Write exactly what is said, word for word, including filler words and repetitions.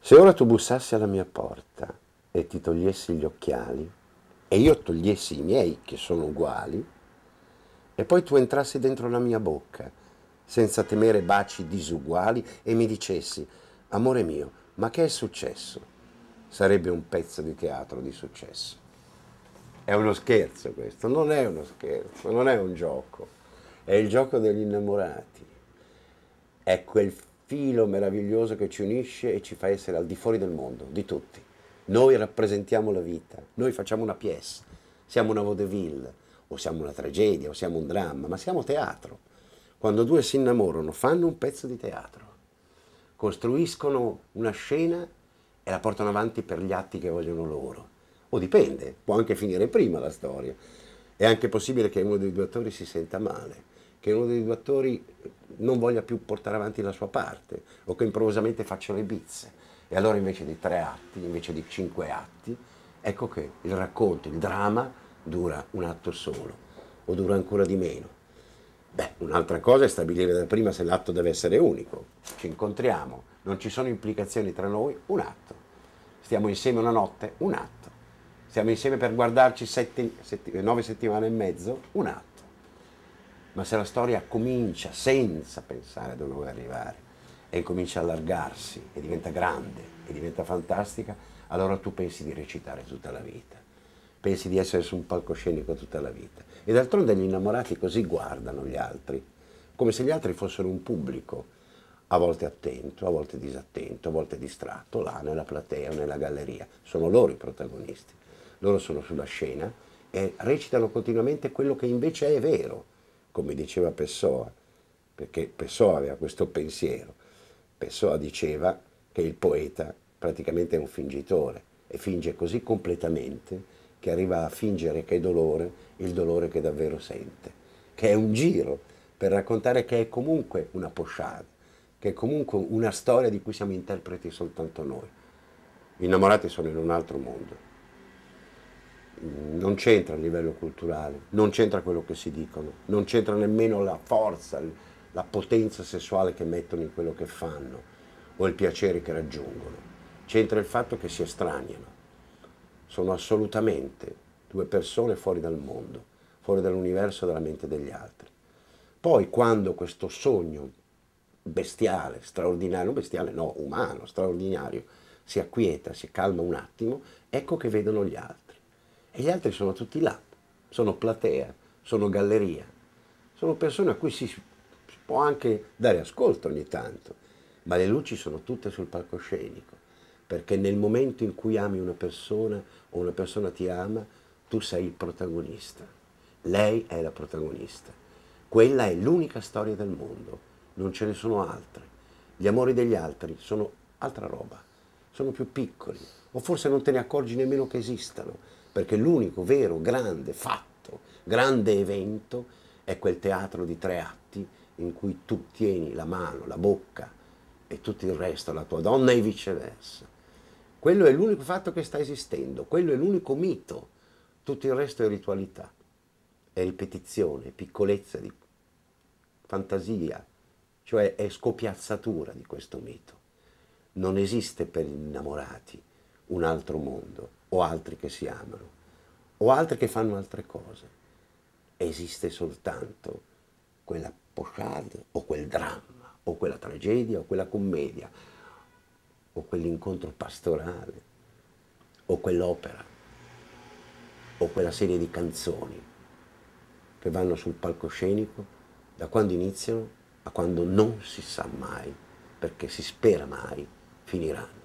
Se ora tu bussassi alla mia porta e ti togliessi gli occhiali e io togliessi i miei, che sono uguali, e poi tu entrassi dentro la mia bocca, senza temere baci disuguali, e mi dicessi, amore mio, ma che è successo? Sarebbe un pezzo di teatro di successo. È uno scherzo questo, non è uno scherzo, non è un gioco, è il gioco degli innamorati. È quel filo meraviglioso che ci unisce e ci fa essere al di fuori del mondo, di tutti. Noi rappresentiamo la vita, noi facciamo una pièce, siamo una vaudeville, o siamo una tragedia, o siamo un dramma, ma siamo teatro. Quando due si innamorano, fanno un pezzo di teatro, costruiscono una scena e la portano avanti per gli atti che vogliono loro. O dipende, può anche finire prima la storia. È anche possibile che uno dei due attori si senta male, che uno dei due attori non voglia più portare avanti la sua parte, o che improvvisamente faccia le bizze. E allora invece di tre atti, invece di cinque atti, ecco che il racconto, il dramma, dura un atto solo, o dura ancora di meno. Beh, un'altra cosa è stabilire da prima se l'atto deve essere unico. Ci incontriamo, non ci sono implicazioni tra noi, un atto. Stiamo insieme una notte, un atto. Stiamo insieme per guardarci sette, sette, nove settimane e mezzo, un atto. Ma se la storia comincia senza pensare a dove vuoi arrivare e comincia a allargarsi e diventa grande e diventa fantastica, allora tu pensi di recitare tutta la vita, pensi di essere su un palcoscenico tutta la vita. E d'altronde gli innamorati così guardano gli altri, come se gli altri fossero un pubblico, a volte attento, a volte disattento, a volte distratto, là nella platea o nella galleria. Sono loro i protagonisti, loro sono sulla scena e recitano continuamente quello che invece è vero, come diceva Pessoa, perché Pessoa aveva questo pensiero. Pessoa diceva che il poeta praticamente è un fingitore e finge così completamente che arriva a fingere che è dolore il dolore che davvero sente, che è un giro per raccontare che è comunque una pochade, che è comunque una storia di cui siamo interpreti soltanto noi. Gli innamorati sono in un altro mondo. Non c'entra il livello culturale, non c'entra quello che si dicono, non c'entra nemmeno la forza, la potenza sessuale che mettono in quello che fanno o il piacere che raggiungono. C'entra il fatto che si estraniano. Sono assolutamente due persone fuori dal mondo, fuori dall'universo della mente degli altri. Poi quando questo sogno bestiale, straordinario, bestiale no, umano, straordinario, si acquieta, si calma un attimo, ecco che vedono gli altri. E gli altri sono tutti là, sono platea, sono galleria, sono persone a cui si, si può anche dare ascolto ogni tanto, ma le luci sono tutte sul palcoscenico, perché nel momento in cui ami una persona o una persona ti ama, tu sei il protagonista, lei è la protagonista, quella è l'unica storia del mondo, non ce ne sono altre. Gli amori degli altri sono altra roba, sono più piccoli, o forse non te ne accorgi nemmeno che esistano, perché l'unico vero grande fatto, grande evento è quel teatro di tre atti in cui tu tieni la mano, la bocca e tutto il resto, la tua donna e viceversa. Quello è l'unico fatto che sta esistendo, quello è l'unico mito, tutto il resto è ritualità, è ripetizione, è piccolezza di fantasia, cioè è scopiazzatura di questo mito. Non esiste per gli innamorati un altro mondo, o altri che si amano, o altri che fanno altre cose. Esiste soltanto quella pochade, o quel dramma, o quella tragedia, o quella commedia, o quell'incontro pastorale, o quell'opera, o quella serie di canzoni che vanno sul palcoscenico da quando iniziano a quando non si sa mai, perché si spera mai, finiranno.